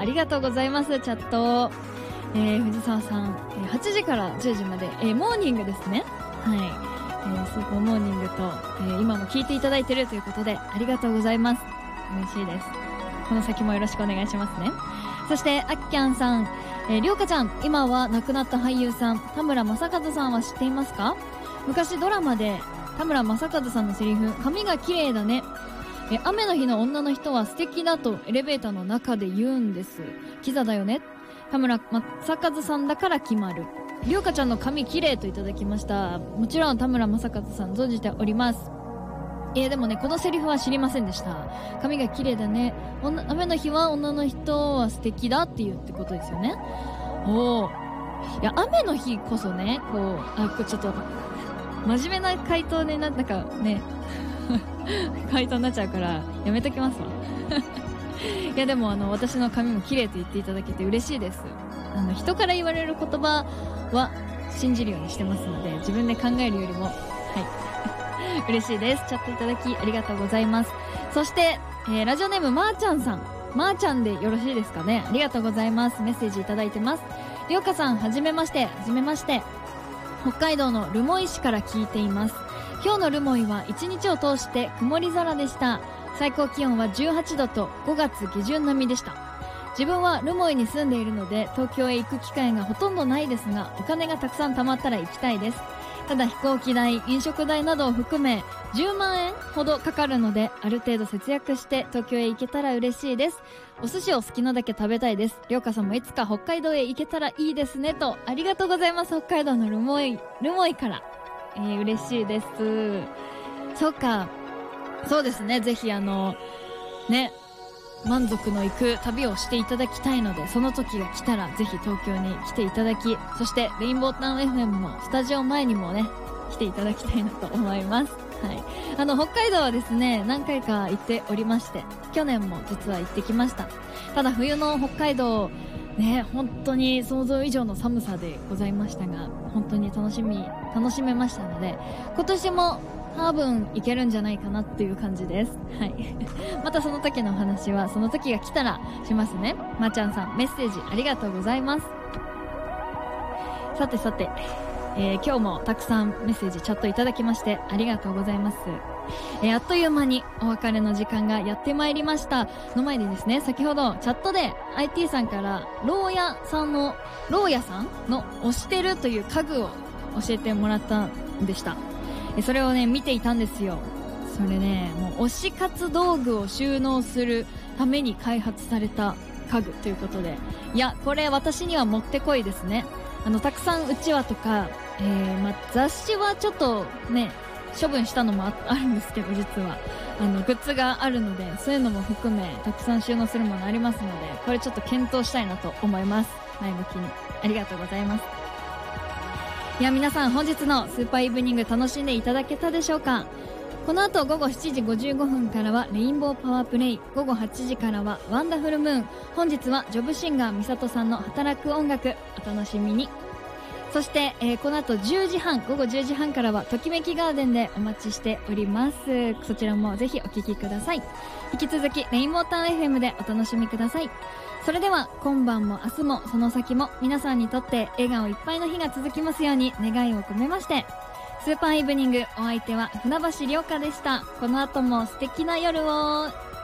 ありがとうございます。チャット、藤沢さん、8時から10時まで、モーニングですね。はい、スーパーモーニングと、今も聞いていただいてるということでありがとうございます。嬉しいです。この先もよろしくお願いしますね。そしてあっきゃんさん、りょうかちゃん、今は亡くなった俳優さん田村正和さんは知っていますか？昔ドラマで田村正和さんのセリフ、髪が綺麗だね、雨の日の女の人は素敵だとエレベーターの中で言うんです。キザだよね。田村正和さんだから決まる。りょうかちゃんの髪綺麗といただきました。もちろん田村正和さん存じております。でもね、このセリフは知りませんでした。髪が綺麗だね、雨の日は女の人は素敵だっていうってことですよね。おー、いや、雨の日こそね、これちょっと真面目な回答でなんかね回答になっちゃうからやめときますわいやでも私の髪も綺麗と言っていただけて嬉しいです。人から言われる言葉は信じるようにしてますので、自分で考えるよりも嬉しいです。チャットいただきありがとうございます。そして、ラジオネームまーちゃんさん、まーちゃんでよろしいですかね。ありがとうございます。メッセージいただいてます。りょうかさん、はじめまして。はじめまして。北海道の留萌市から聞いています。今日の留萌は一日を通して曇り空でした。最高気温は18度と5月下旬並みでした。自分は留萌に住んでいるので東京へ行く機会がほとんどないですが、お金がたくさん貯まったら行きたいです。ただ飛行機代、飲食代などを含め10万円ほどかかるので、ある程度節約して東京へ行けたら嬉しいです。お寿司を好きなだけ食べたいです。りょうかさんもいつか北海道へ行けたらいいですねと。ありがとうございます。北海道の留萌から、嬉しいです。そうか、そうですね、ぜひね、満足のいく旅をしていただきたいので、その時が来たらぜひ東京に来ていただき、そしてレインボータウン FM のスタジオ前にもね来ていただきたいなと思います。はい、北海道はですね、何回か行っておりまして、去年も実は行ってきました。ただ冬の北海道ね、本当に想像以上の寒さでございましたが、本当に楽しめましたので、今年も多分いけるんじゃないかなっていう感じです。はい。またその時のお話はその時が来たらしますね。まーちゃんさん、メッセージありがとうございます。さてさて、今日もたくさんメッセージチャットいただきましてありがとうございます。あっという間にお別れの時間がやってまいりましたの前にですね、先ほどチャットで IT さんから牢屋さんの推してるという家具を教えてもらったんでした。それをね見ていたんですよ。それね、もう推し活道具を収納するために開発された家具ということで、いやこれ私にはもってこいですね。たくさんうちわとか、雑誌はちょっとね処分したのも あるんですけど、実はグッズがあるので、そういうのも含めたくさん収納するものありますので、これちょっと検討したいなと思います。前向きにありがとうございます。いや皆さん、本日のスーパーイブニング楽しんでいただけたでしょうか。この後午後7時55分からはレインボーパワープレイ、午後8時からはワンダフルムーン、本日はジョブシンガーみさとさんの働く音楽、お楽しみに。そして、この後午後10時半からはときめきガーデンでお待ちしております。そちらもぜひお聴きください。引き続きレインボータウン FM でお楽しみください。それでは今晩も明日もその先も皆さんにとって笑顔いっぱいの日が続きますように願いを込めまして、スーパーイブニング、お相手は船橋りょうかでした。この後も素敵な夜を。